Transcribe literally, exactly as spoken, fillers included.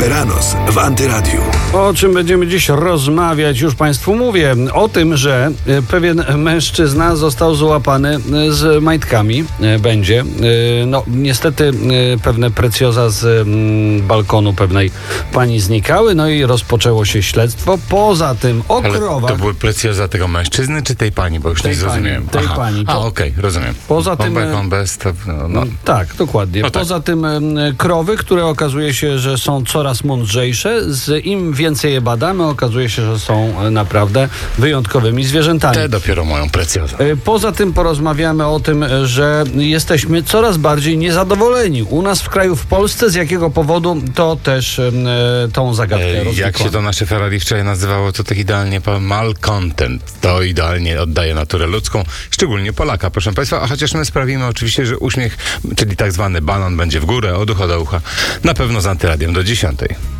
Esperanos w Antyradiu. O czym będziemy dziś rozmawiać, już Państwu mówię. O tym, że pewien mężczyzna został złapany z majtkami. Będzie. No niestety pewne precjoza z balkonu pewnej pani znikały, no i rozpoczęło się śledztwo. Poza tym o Ale krowach... to były precjoza tego mężczyzny czy tej pani, bo już tej nie zrozumiałem. Pani, tej Aha. pani. A, okej, okay, rozumiem. Poza home tym... Back, home best, to, no, no. Tak, dokładnie. No tak. Poza tym krowy, które okazuje się, że są coraz mądrzejsze, z im więcej je badamy, okazuje się, że są naprawdę wyjątkowymi zwierzętami. Te dopiero mają precjozę. Poza tym porozmawiamy o tym, że jesteśmy coraz bardziej niezadowoleni. U nas w kraju, w Polsce, z jakiego powodu, to też e, tą zagadkę E, rozwikłamy. jak się to nasze Ferrari wczoraj nazywało, to tak idealnie malcontent. To idealnie oddaje naturę ludzką, szczególnie Polaka, proszę Państwa. A chociaż my sprawimy oczywiście, że uśmiech, czyli tak zwany banan, będzie w górę, od ucha do ucha. Na pewno z Antyradiem do dziesiątej.